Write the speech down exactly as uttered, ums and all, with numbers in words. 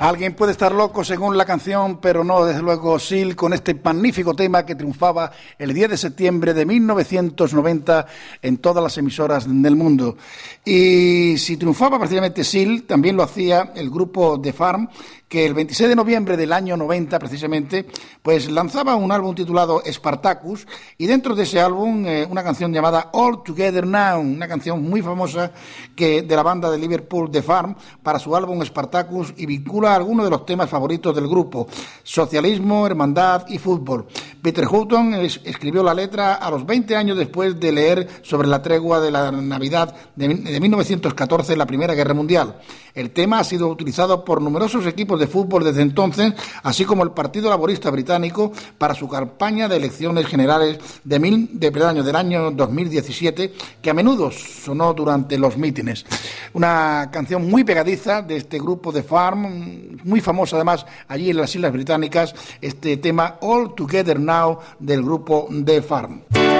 Alguien puede estar loco según la canción, pero no, desde luego, Seal, con este magnífico tema que triunfaba el diez de septiembre de mil novecientos noventa en todas las emisoras del mundo. Y si triunfaba precisamente Seal, también lo hacía el grupo The Farm, que el veintiséis de noviembre del año noventa, precisamente, pues lanzaba un álbum titulado Spartacus, y dentro de ese álbum eh, una canción llamada All Together Now, una canción muy famosa que de la banda de Liverpool The Farm para su álbum Spartacus, y vincula algunos de los temas favoritos del grupo: socialismo, hermandad y fútbol. Peter Hutton es, escribió la letra a los veinte años después de leer sobre la tregua de la Navidad de, de mil novecientos catorce, la Primera Guerra Mundial. El tema ha sido utilizado por numerosos equipos de fútbol desde entonces, así como el Partido Laborista Británico para su campaña de elecciones generales de mil, de, perdón, del año dos mil diecisiete, que a menudo sonó durante los mítines. Una canción muy pegadiza de este grupo The Farm, muy famosa además allí en las Islas Británicas, este tema All Together Now del grupo The Farm.